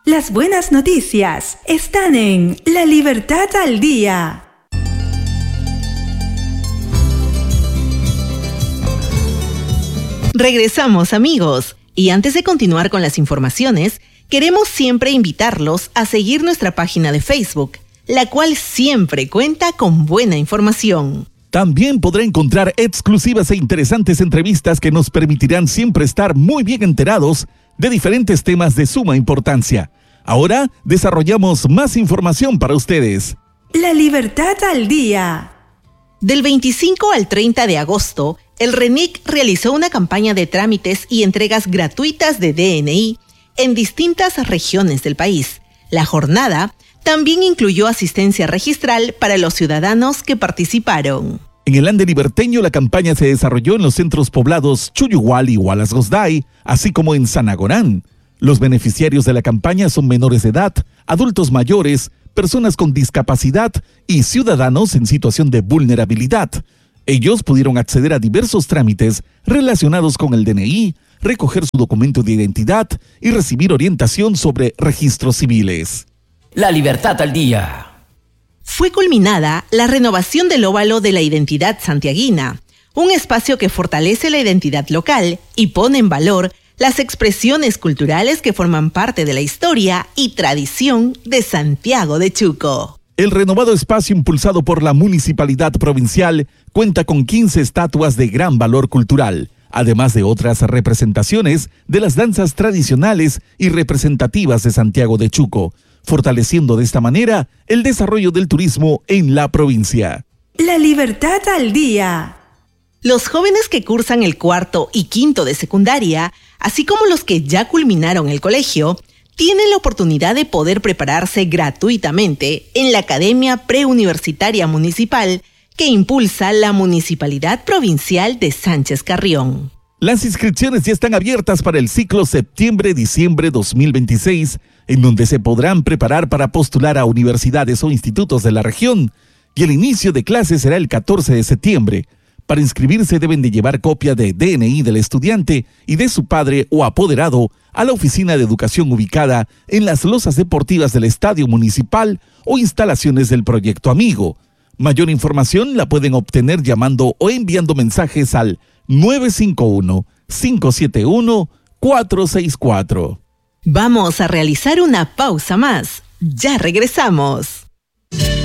Las buenas noticias están en La Libertad al Día. Regresamos, amigos. Y antes de continuar con las informaciones, queremos siempre invitarlos a seguir nuestra página de Facebook, la cual siempre cuenta con buena información. También podrá encontrar exclusivas e interesantes entrevistas que nos permitirán siempre estar muy bien enterados de diferentes temas de suma importancia. Ahora desarrollamos más información para ustedes. La Libertad al Día. Del 25 al 30 de agosto, el RENIC realizó una campaña de trámites y entregas gratuitas de DNI en distintas regiones del país. La jornada también incluyó asistencia registral para los ciudadanos que participaron. En el Ande Liberteño, la campaña se desarrolló en los centros poblados Chuyugual y Hualasgosday, así como en Sanagorán. Los beneficiarios de la campaña son menores de edad, adultos mayores, personas con discapacidad y ciudadanos en situación de vulnerabilidad. Ellos pudieron acceder a diversos trámites relacionados con el DNI, recoger su documento de identidad y recibir orientación sobre registros civiles. La Libertad al Día. Fue culminada la renovación del óvalo de la identidad santiaguina, un espacio que fortalece la identidad local y pone en valor las expresiones culturales que forman parte de la historia y tradición de Santiago de Chuco. El renovado espacio impulsado por la Municipalidad Provincial cuenta con 15 estatuas de gran valor cultural, además de otras representaciones de las danzas tradicionales y representativas de Santiago de Chuco, fortaleciendo de esta manera el desarrollo del turismo en la provincia. La Libertad al Día. Los jóvenes que cursan el 4º y 5º de secundaria, así como los que ya culminaron el colegio, tienen la oportunidad de poder prepararse gratuitamente en la Academia Preuniversitaria Municipal que impulsa la Municipalidad Provincial de Sánchez Carrión. Las inscripciones ya están abiertas para el ciclo septiembre-diciembre 2026, en donde se podrán preparar para postular a universidades o institutos de la región, y el inicio de clases será el 14 de septiembre. Para inscribirse deben de llevar copia de DNI del estudiante y de su padre o apoderado a la oficina de educación ubicada en las losas deportivas del Estadio Municipal o instalaciones del Proyecto Amigo. Mayor información la pueden obtener llamando o enviando mensajes al 951-571-464. Vamos a realizar una pausa más. Ya regresamos.